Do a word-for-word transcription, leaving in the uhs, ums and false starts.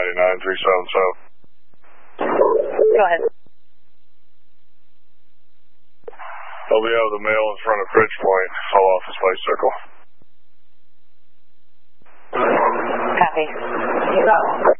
ninety-nine three seven seven. Go ahead. I'll be out of the mail in front of Bridgepoint. I'll off his bicycle. Copy.